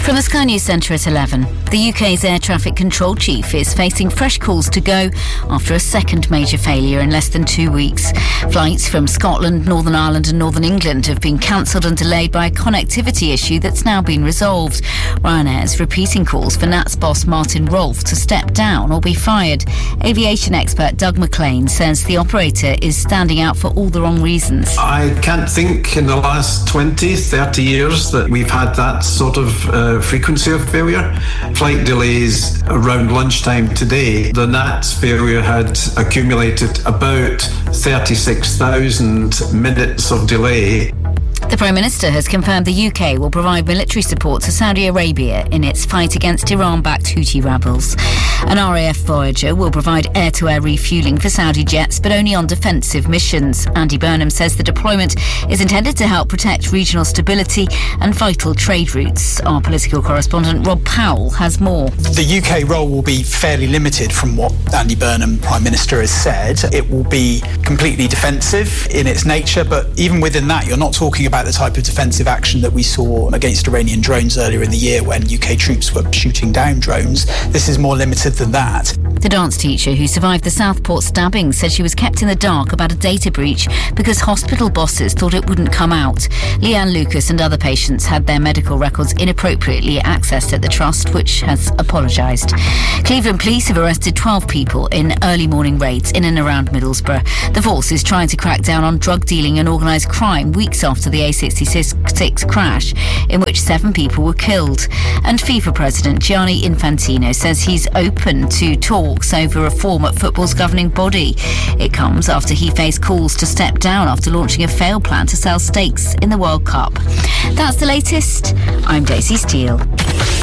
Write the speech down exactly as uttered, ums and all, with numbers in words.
From the Sky News Centre at eleven, the U K's air traffic control chief is facing fresh calls to go after a second major failure in less than two weeks. Flights from Scotland, Northern Ireland and Northern England have been cancelled and delayed by a connectivity issue that's now been resolved. Ryanair is repeating calls for N A T's boss Martin Rolfe to step down or be fired. Aviation expert Doug McLean says the operator is standing out for all the wrong reasons. I can't think in the last twenty, thirty years that we've had that sort of uh, frequency of failure. Flight delays around lunchtime today, the N A T failure had accumulated about thirty-six thousand minutes of delay. The Prime Minister has confirmed the U K will provide military support to Saudi Arabia in its fight against Iran-backed Houthi rebels. An R A F Voyager will provide air-to-air refuelling for Saudi jets, but only on defensive missions. Andy Burnham says the deployment is intended to help protect regional stability and vital trade routes. Our political correspondent Rob Powell has more. The U K role will be fairly limited from what Andy Burnham, Prime Minister, has said. It will be completely defensive in its nature, but even within that, you're not talking about the type of defensive action that we saw against Iranian drones earlier in the year when U K troops were shooting down drones. This is more limited than that. The dance teacher who survived the Southport stabbing said she was kept in the dark about a data breach because hospital bosses thought it wouldn't come out. Leanne Lucas and other patients had their medical records inappropriately accessed at the Trust, which has apologised. Cleveland police have arrested twelve people in early morning raids in and around Middlesbrough. The force is trying to crack down on drug dealing and organised crime weeks after the A sixty-six crash in which seven people were killed. And FIFA President Gianni Infantino says he's open to talks over reform at football's governing body. It comes after he faced calls to step down after launching a failed plan to sell stakes in the World Cup. That's the latest. I'm Daisy Steele.